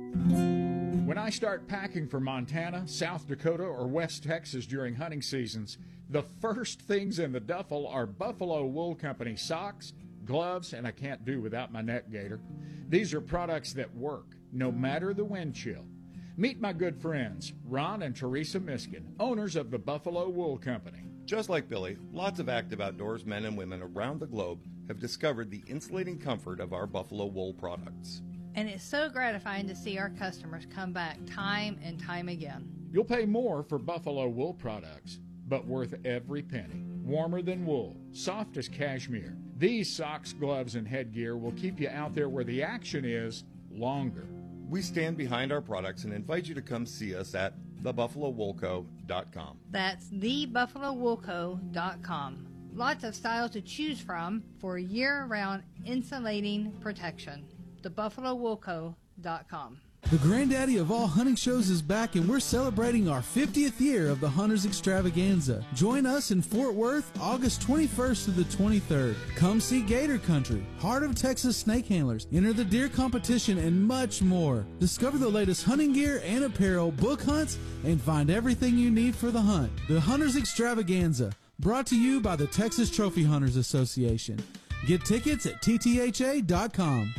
When I start packing for Montana, South Dakota, or West Texas during hunting seasons, the first things in the duffel are Buffalo Wool Company socks, gloves, and I can't do without my neck gaiter. These are products that work, no matter the wind chill. Meet my good friends, Ron and Teresa Miskin, owners of the Buffalo Wool Company. Just like Billy, lots of active outdoors men and women around the globe have discovered the insulating comfort of our Buffalo Wool products. And it's so gratifying to see our customers come back time and time again. You'll pay more for Buffalo Wool products, but worth every penny. Warmer than wool, soft as cashmere. These socks, gloves, and headgear will keep you out there where the action is longer. We stand behind our products and invite you to come see us at thebuffalowoolco.com. That's thebuffalowoolco.com. Lots of styles to choose from for year-round insulating protection. thebuffalowoolco.com. The granddaddy of all hunting shows is back, and we're celebrating our 50th year of the Hunters Extravaganza. Join us in Fort Worth, August 21st to the 23rd. Come see Gator Country, Heart of Texas snake handlers, enter the deer competition, and much more. Discover the latest hunting gear and apparel, book hunts, and find everything you need for the hunt. The Hunters Extravaganza, brought to you by the Texas Trophy Hunters Association. Get tickets at ttha.com.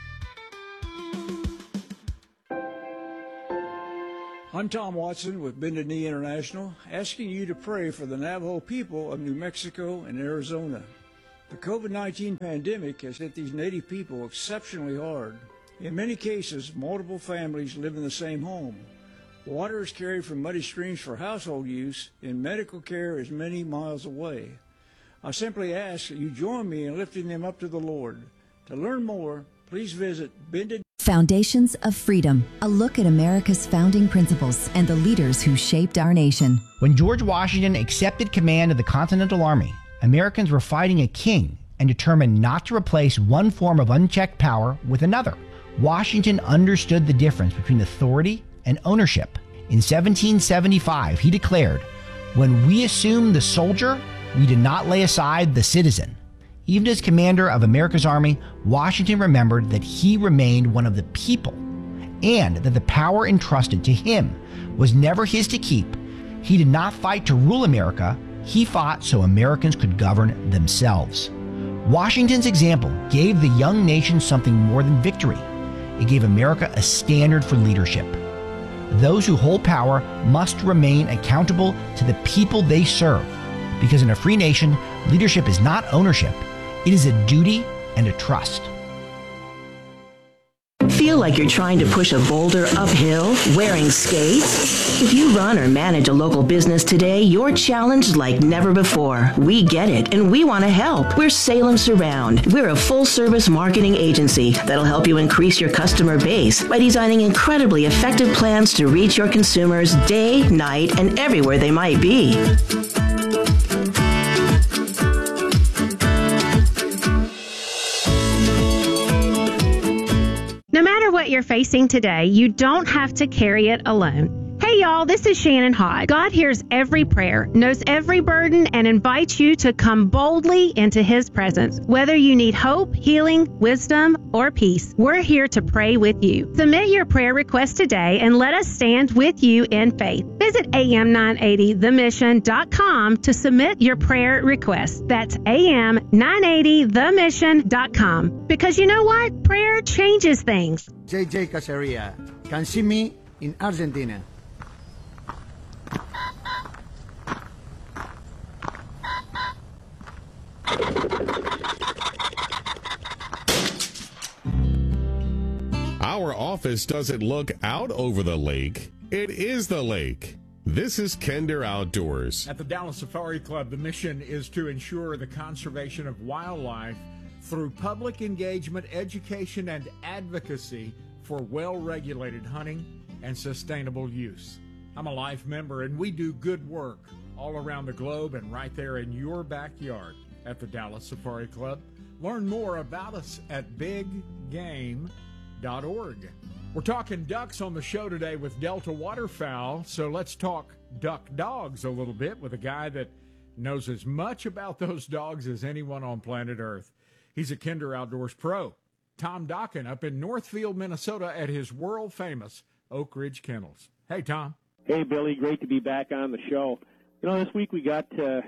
I'm Tom Watson with Bended Knee International, asking you to pray for the Navajo people of New Mexico and Arizona. The COVID-19 pandemic has hit these Native people exceptionally hard. In many cases, multiple families live in the same home. Water is carried from muddy streams for household use, and medical care is many miles away. I simply ask that you join me in lifting them up to the Lord. To learn more, please visit Bended. Foundations of Freedom, a look at America's founding principles and the leaders who shaped our nation. When George Washington accepted command of the Continental Army, Americans were fighting a king and determined not to replace one form of unchecked power with another. Washington understood the difference between authority and ownership. In 1775, he declared, "When we assumed the soldier, we did not lay aside the citizen." Even as commander of America's army, Washington remembered that he remained one of the people and that the power entrusted to him was never his to keep. He did not fight to rule America. He fought so Americans could govern themselves. Washington's example gave the young nation something more than victory. It gave America a standard for leadership. Those who hold power must remain accountable to the people they serve, because in a free nation, leadership is not ownership. It is a duty and a trust. Feel like you're trying to push a boulder uphill wearing skates? If you run or manage a local business today, you're challenged like never before. We get it, and we want to help. We're Salem Surround. We're a full-service marketing agency that'll help you increase your customer base by designing incredibly effective plans to reach your consumers day, night, and everywhere they might be. No matter what you're facing today, you don't have to carry it alone. Hey y'all, this is Shannon Hodge. God hears every prayer, knows every burden, and invites you to come boldly into His presence. Whether you need hope, healing, wisdom, or peace, we're here to pray with you. Submit your prayer request today and let us stand with you in faith. Visit am980themission.com to submit your prayer request. That's am980themission.com. Because you know what? Prayer changes things. JJ Caceria can see me in Argentina. Our office doesn't look out over the lake. It is the lake. This is Kinder Outdoors. At the Dallas Safari Club, the mission is to ensure the conservation of wildlife through public engagement, education, and advocacy for well-regulated hunting and sustainable use. I'm a life member, and we do good work all around the globe and right there in your backyard at the Dallas Safari Club. Learn more about us at biggame.org. We're talking ducks on the show today with Delta Waterfowl, so let's talk duck dogs a little bit with a guy that knows as much about those dogs as anyone on planet Earth. He's a Kinder Outdoors pro. Tom Dokken up in Northfield, Minnesota at his world-famous Oak Ridge Kennels. Hey, Tom. Hey, Billy. Great to be back on the show. You know, this week we got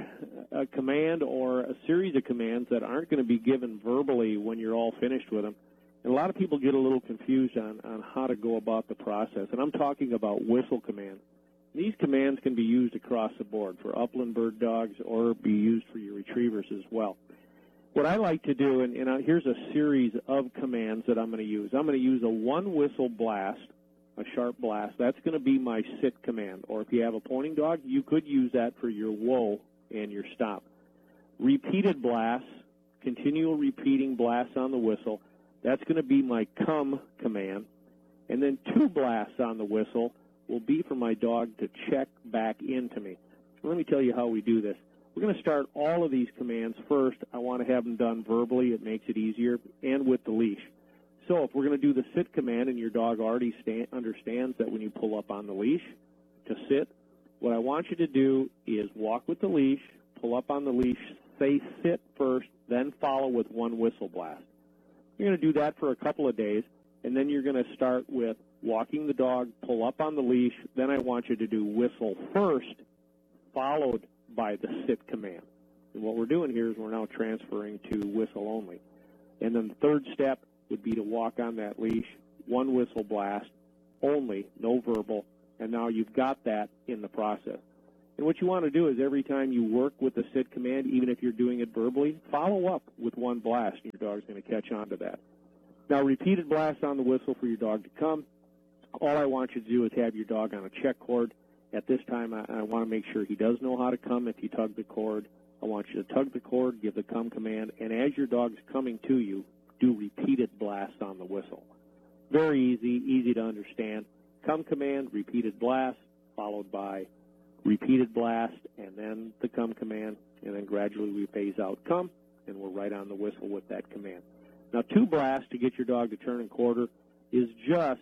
a command or a series of commands that aren't going to be given verbally when you're all finished with them. And a lot of people get a little confused on how to go about the process. And I'm talking about whistle commands. These commands can be used across the board for upland bird dogs or be used for your retrievers as well. What I like to do, and here's a series of commands that I'm going to use. I'm going to use a one-whistle blast, a sharp blast. That's going to be my sit command. Or if you have a pointing dog, you could use that for your whoa and your stop. Repeated blasts, continual repeating blasts on the whistle. That's going to be my come command. And then 2 blasts on the whistle will be for my dog to check back into me. So let me tell you how we do this. We're going to start all of these commands first. I want to have them done verbally. It makes it easier, and with the leash. So if we're going to do the sit command and your dog already understands that when you pull up on the leash to sit, what I want you to do is walk with the leash, pull up on the leash, say sit first, then follow with one whistle blast. You're going to do that for a couple of days, and then you're going to start with walking the dog, pull up on the leash, then I want you to do whistle first, followed by the sit command. And what we're doing here is we're now transferring to whistle only. And then the third step would be to walk on that leash, one whistle blast only, no verbal, and now you've got that in the process. And what you want to do is every time you work with the sit command, even if you're doing it verbally, follow up with one blast, and your dog's going to catch on to that. Now, repeated blasts on the whistle for your dog to come. All I want you to do is have your dog on a check cord. At this time, I want to make sure he does know how to come if you tug the cord. I want you to tug the cord, give the come command, and as your dog's coming to you, do repeated blasts on the whistle. Very easy to understand. Come command, repeated blast, followed by repeated blast, and then the come command, and then gradually we phase out come, and we're right on the whistle with that command. Now, 2 blasts to get your dog to turn and quarter is just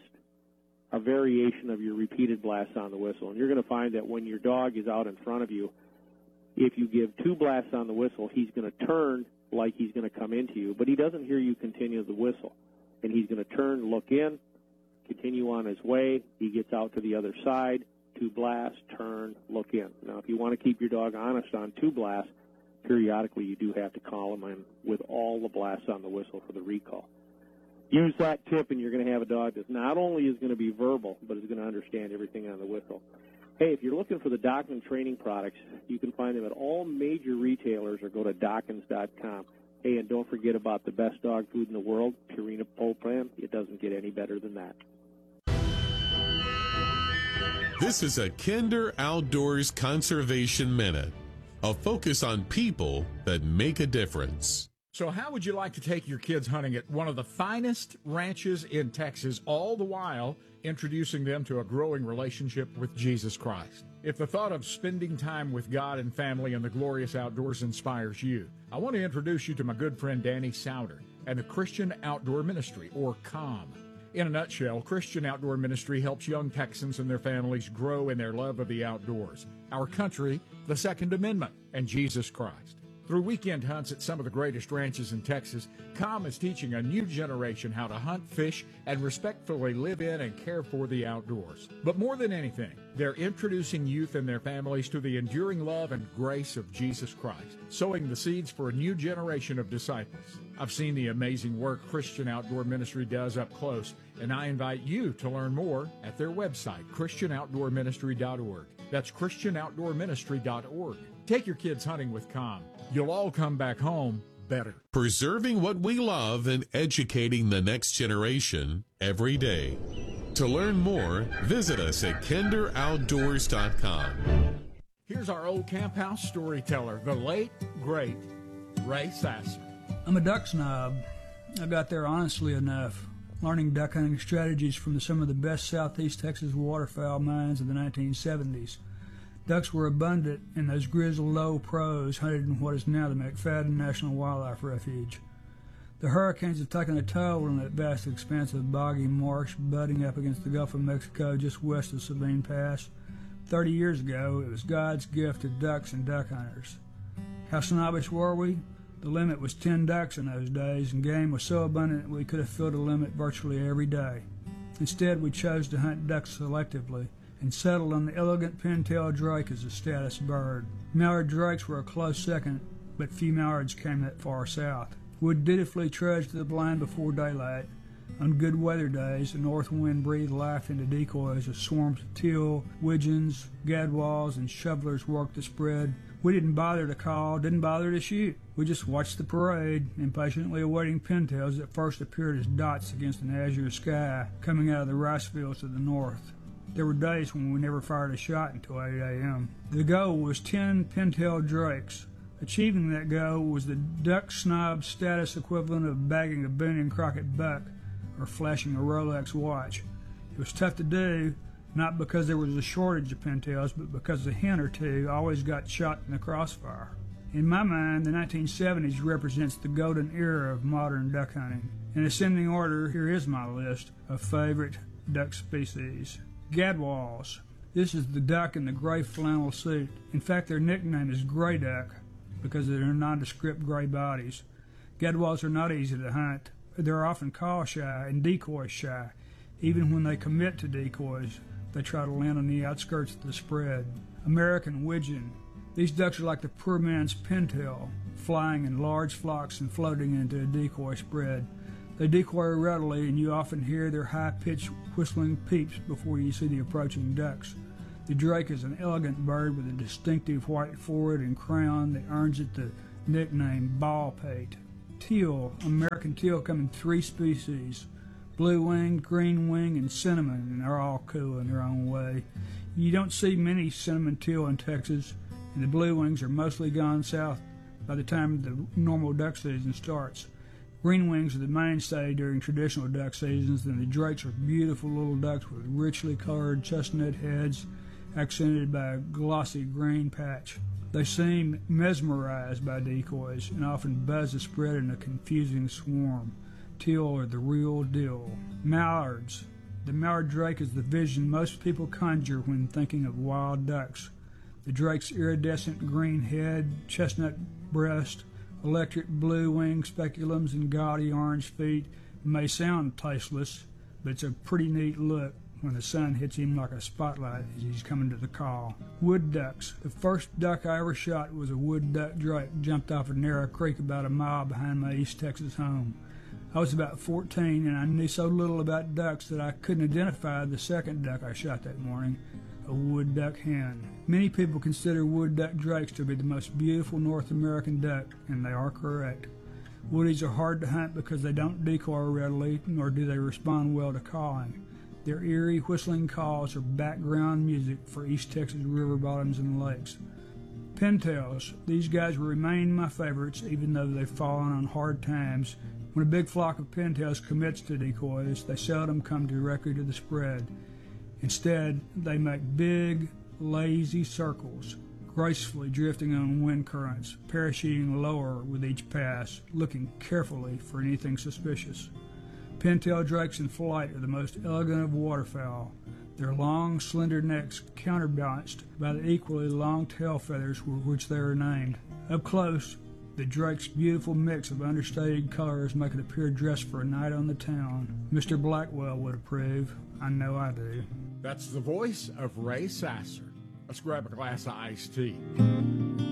a variation of your repeated blasts on the whistle. And you're going to find that when your dog is out in front of you, if you give 2 blasts on the whistle, he's going to turn like he's going to come into you, but he doesn't hear you continue the whistle. And he's going to turn, look in, continue on his way. He gets out to the other side, 2 blasts, turn, look in. Now, if you want to keep your dog honest on 2 blasts, periodically you do have to call him in with all the blasts on the whistle for the recall. Use that tip, and you're going to have a dog that not only is going to be verbal, but is going to understand everything on the whistle. Hey, if you're looking for the Dokken training products, you can find them at all major retailers or go to Dokkens.com. Hey, and don't forget about the best dog food in the world, Purina Pro Plan. It doesn't get any better than that. This is a Kinder Outdoors Conservation Minute, a focus on people that make a difference. So how would you like to take your kids hunting at one of the finest ranches in Texas, all the while introducing them to a growing relationship with Jesus Christ? If the thought of spending time with God and family in the glorious outdoors inspires you, I want to introduce you to my good friend Danny Souter and the Christian Outdoor Ministry, or COM. In a nutshell, Christian Outdoor Ministry helps young Texans and their families grow in their love of the outdoors, our country, the Second Amendment, and Jesus Christ. Through weekend hunts at some of the greatest ranches in Texas, COM is teaching a new generation how to hunt, fish, and respectfully live in and care for the outdoors. But more than anything, they're introducing youth and their families to the enduring love and grace of Jesus Christ, sowing the seeds for a new generation of disciples. I've seen the amazing work Christian Outdoor Ministry does up close, and I invite you to learn more at their website, ChristianOutdoorMinistry.org. That's ChristianOutdoorMinistry.org. Take your kids hunting with COM. You'll all come back home better. Preserving what we love and educating the next generation every day. To learn more, visit us at KinderOutdoors.com. Here's our old camp house storyteller, the late, great Ray Sasser. I'm a duck snob. I got there honestly enough, learning duck hunting strategies from some of the best Southeast Texas waterfowl minds of the 1970s. Ducks were abundant in those grizzled low prairies hunted in what is now the McFadden National Wildlife Refuge. The hurricanes have taken a toll on that vast expanse of boggy marsh butting up against the Gulf of Mexico just west of Sabine Pass. 30 years ago, it was God's gift to ducks and duck hunters. How snobbish were we? The limit was 10 ducks in those days, and game was so abundant that we could have filled a limit virtually every day. Instead, we chose to hunt ducks selectively and settled on the elegant pintail drake as a status bird. Mallard drakes were a close second, but few mallards came that far south. Would dutifully trudge to the blind before daylight. On good weather days, the north wind breathed life into decoys as swarms of teal, widgeons, gadwalls, and shovelers worked the spread. We didn't bother to call, didn't bother to shoot. We just watched the parade, impatiently awaiting pintails that first appeared as dots against an azure sky coming out of the rice fields to the north. There were days when we never fired a shot until 8 a.m. The goal was 10 pintail drakes. Achieving that goal was the duck snob status equivalent of bagging a Boone and Crockett buck or flashing a Rolex watch. It was tough to do, not because there was a shortage of pintails, but because a hen or two always got shot in the crossfire. In my mind, the 1970s represents the golden era of modern duck hunting. In ascending order, here is my list of favorite duck species. Gadwalls. This is the duck in the gray flannel suit. In fact, their nickname is gray duck because of their nondescript gray bodies. Gadwalls are not easy to hunt. They're often call shy and decoy shy. Even when they commit to decoys, they try to land on the outskirts of the spread. American widgeon. These ducks are like the poor man's pintail, flying in large flocks and floating into a decoy spread. They decoy readily, and you often hear their high-pitched whistling peeps before you see the approaching ducks. The drake is an elegant bird with a distinctive white forehead and crown that earns it the nickname ball-pate. Teal. American teal come in 3 species: blue-winged, green-winged, and cinnamon, and they're all cool in their own way. You don't see many cinnamon teal in Texas, and the blue wings are mostly gone south by the time the normal duck season starts. Green wings are the mainstay during traditional duck seasons, and the drakes are beautiful little ducks with richly colored chestnut heads accented by a glossy green patch. They seem mesmerized by decoys and often buzz the spread in a confusing swarm. Teal are the real deal. Mallards. The mallard drake is the vision most people conjure when thinking of wild ducks. The drake's iridescent green head, chestnut breast, electric blue wing speculums, and gaudy orange feet may sound tasteless, but it's a pretty neat look when the sun hits him like a spotlight as he's coming to the call. Wood ducks. The first duck I ever shot was a wood duck drake jumped off a narrow creek about a mile behind my East Texas home. I was about 14, and I knew so little about ducks that I couldn't identify the second duck I shot that morning, a wood duck hen. Many people consider wood duck drakes to be the most beautiful North American duck, and they are correct. Woodies are hard to hunt because they don't decoy readily, nor do they respond well to calling. Their eerie, whistling calls are background music for East Texas river bottoms and lakes. Pintails. These guys remain my favorites, even though they've fallen on hard times. When a big flock of pintails commits to decoys, they seldom come directly to the spread. Instead, they make big, lazy circles, gracefully drifting on wind currents, parachuting lower with each pass, looking carefully for anything suspicious. Pintail drakes in flight are the most elegant of waterfowl, their long, slender necks counterbalanced by the equally long tail feathers with which they are named. Up close, the drake's beautiful mix of understated colors make it appear dressed for a night on the town. Mr. Blackwell would approve. I know I do. That's the voice of Ray Sasser. Let's grab a glass of iced tea.